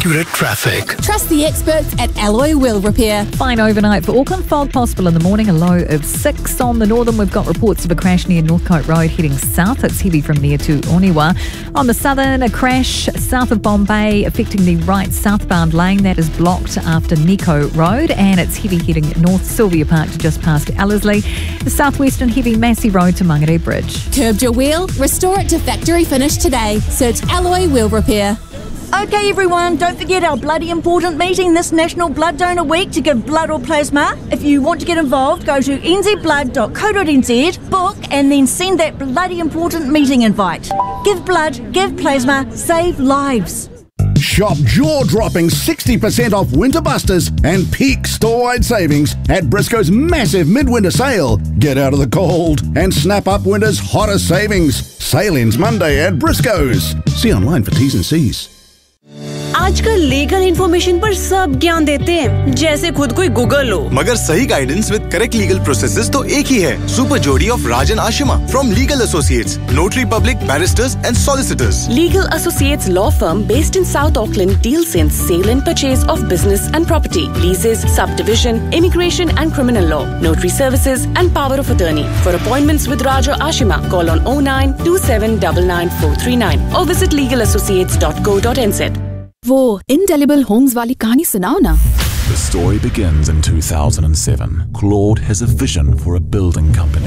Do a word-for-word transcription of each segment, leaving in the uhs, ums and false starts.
accurate traffic. Trust the experts at Alloy Wheel Repair. Fine overnight for Auckland. Fog possible in the morning, a low of six. On the northern, we've got reports of a crash near Northcote Road heading south. It's heavy from there to Oniwa. On the southern, a crash south of Bombay affecting the right southbound lane. That is blocked after Nico Road, and it's heavy heading north Sylvia Park to just past Ellerslie. The southwestern heavy Massey Road to Mangere Bridge. Curbed your wheel? Restore it to factory finish today. Search Alloy Wheel Repair. Okay everyone, don't forget our bloody important meeting this National Blood Donor Week to give blood or plasma. If you want to get involved, go to n z blood dot co dot n z, book and then send that bloody important meeting invite. Give blood, give plasma, save lives. Shop jaw-dropping sixty percent off Winter Busters and peak store-wide savings at Briscoe's massive midwinter sale. Get out of the cold and snap up winter's hottest savings. Sale ends Monday at Briscoe's. See online for T's and C's. आजकल legal information पर सब ज्ञान देते हैं, जैसे खुद कोई Google हो। मगर सही guidance with correct legal processes तो एक ही है। सुपर जोड़ी of Rajan Ashima from legal associates, notary public, barrister's and solicitors. Legal Associates law firm based in South Auckland deals in sale and purchase of business and property, leases, subdivision, immigration and criminal law, notary services and power of attorney. For appointments with Raja Ashima, call on oh nine two seven nine nine four three nine or visit legal associates dot co dot n z. वो indelible Holmes वाली कहानी सुनाओ ना। The story begins in two thousand seven. Claude has a vision for a building company.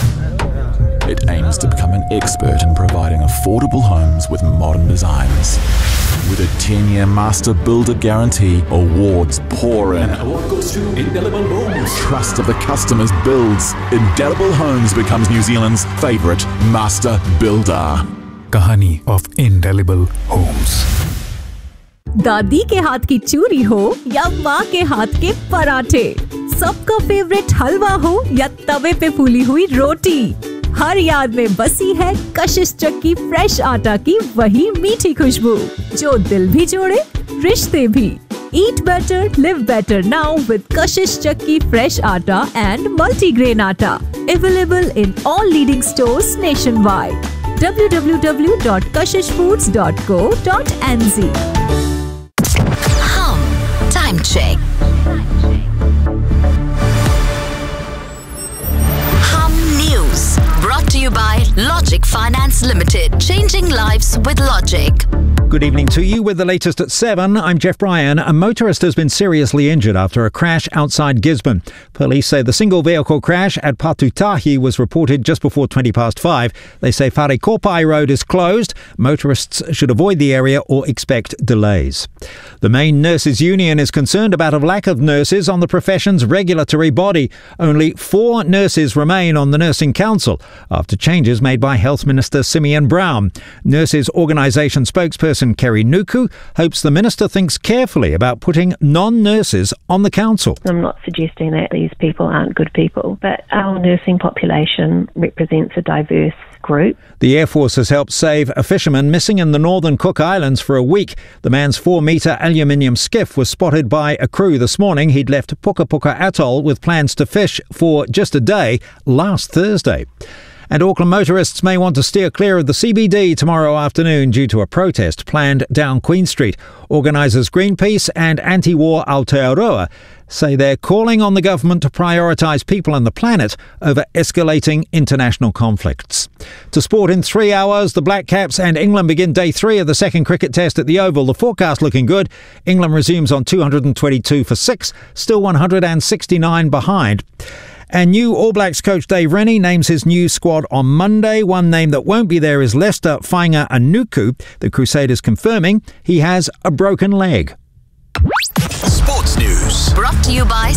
It aims to become an expert in providing affordable homes with modern designs. With a ten-year master builder guarantee, awards pour in. And award goes to Indelible Homes. Trust of the customers builds. Indelible Homes becomes New Zealand's favourite master builder. Kahani of Indelible Homes. दादी के हाथ की चूरी हो या माँ के हाथ के पराठे, सबका फेवरेट हलवा हो या तवे पे फूली हुई रोटी, हर याद में बसी है कशिश चक्की फ्रेश आटा की वही मीठी खुशबू जो दिल भी जोड़े, रिश्ते भी। Eat better, live better now with Kashish Chakki fresh atta and multigrain atta. Available in all leading stores nationwide. w w w dot kashish foods dot co dot n z. Hum Time Check. Hum News brought to you by Logic Finance Limited. Changing lives with Logic. Good evening to you with the latest at seven. I'm Jeff Bryan. A motorist has been seriously injured after a crash outside Gisborne. Police say the single vehicle crash at Patutahi was reported just before twenty past five. They say Wharekopai Road is closed. Motorists should avoid the area or expect delays. The main nurses union is concerned about a lack of nurses on the profession's regulatory body. Only four nurses remain on the Nursing Council after changes made by Health Minister Simeon Brown. Nurses Organisation spokesperson Kerry Nuku hopes the minister thinks carefully about putting non-nurses on the council. I'm not suggesting that these people aren't good people, but our nursing population represents a diverse group. The Air Force has helped save a fisherman missing in the northern Cook Islands for a week. The man's four-metre aluminium skiff was spotted by a crew this morning. He'd left Puka Puka Atoll with plans to fish for just a day last Thursday. And Auckland motorists may want to steer clear of the C B D tomorrow afternoon due to a protest planned down Queen Street. Organisers Greenpeace and anti-war Aotearoa say they're calling on the government to prioritise people and the planet over escalating international conflicts. To sport in three hours, the Black Caps and England begin day three of the second cricket test at the Oval. The forecast looking good. England resumes on two hundred twenty-two for six, still one hundred sixty-nine behind. And new All Blacks coach Dave Rennie names his new squad on Monday. One name that won't be there is Lester Whainga Anuku. The Crusaders confirming he has a broken leg. Sports News brought to you by